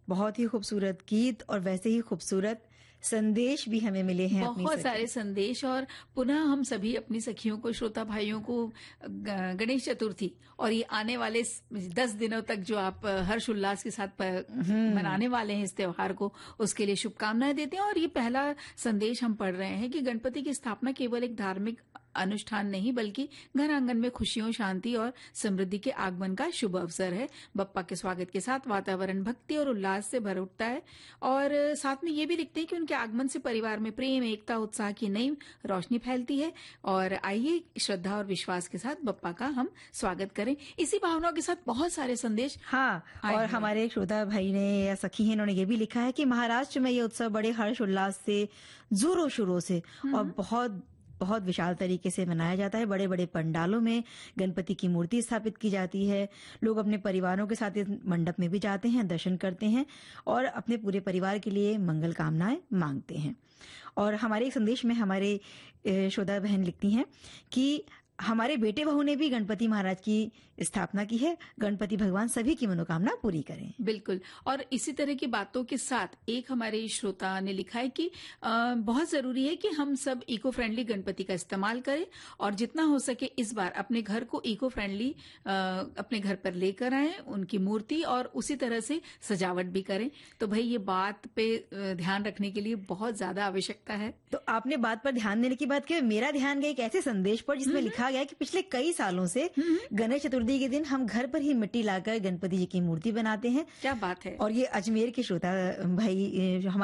बहुत ही खूबसूरत गीत और वैसे ही खूबसूरत संदेश भी हमें मिले हैं अपनी बहुत सखी। सारे संदेश। और पुनः हम सभी अपनी सखियों को, श्रोता भाइयों को गणेश चतुर्थी और ये आने वाले 10 दिनों तक जो आप हर्ष उल्लास के साथ मनाने वाले हैं इस त्योहार को, उसके लिए शुभकामनाएं देते हैं। और ये पहला संदेश हम पढ़ रहे हैं कि गणपति की स्थापना केवल एक धार्मिक अनुष्ठान नहीं बल्कि घर आंगन में खुशियों, शांति और समृद्धि के आगमन का शुभ अवसर है। बप्पा के स्वागत के साथ वातावरण भक्ति और उल्लास से भर उठता है और साथ में ये भी दिखते हैं कि उनके आगमन से परिवार में प्रेम, एकता, उत्साह की नई रोशनी फैलती है। और आइए श्रद्धा और विश्वास के साथ बप्पा का हम स्वागत करें। इसी भावनाओं के साथ बहुत सारे संदेश। हाँ, और हमारे श्रोता भाई ने या सखी हैं, उन्होंने ये भी लिखा है कि महाराष्ट्र में ये उत्सव बड़े हर्ष उल्लास से, जोरों शोरों से और बहुत बहुत विशाल तरीके से मनाया जाता है। बड़े बड़े पंडालों में गणपति की मूर्ति स्थापित की जाती है। लोग अपने परिवारों के साथ इस मंडप में भी जाते हैं, दर्शन करते हैं और अपने पूरे परिवार के लिए मंगल कामनाएं मांगते हैं। और हमारे एक संदेश में हमारे श्रोता बहन लिखती हैं कि हमारे बेटे बहू ने भी गणपति महाराज की स्थापना की है। गणपति भगवान सभी की मनोकामना पूरी करें। बिल्कुल। और इसी तरह की बातों के साथ एक हमारे श्रोता ने लिखा है कि बहुत जरूरी है कि हम सब इको फ्रेंडली गणपति का इस्तेमाल करें और जितना हो सके इस बार अपने घर को इको फ्रेंडली अपने घर पर लेकर आएं, उनकी मूर्ति, और उसी तरह से सजावट भी करें। तो भाई ये बात पे ध्यान रखने के लिए बहुत ज्यादा आवश्यकता है। तो आपने बात पर ध्यान देने की बात की, मेरा ध्यान गया एक ऐसे संदेश पर जिसमें लिखा गया कि पिछले कई सालों से गणेश चतुर्थी के दिन हम घर पर ही मिट्टी लाकर गणपति जी की मूर्ति बनाते हैं। क्या बात है। और ये अजमेर के श्रोता भाई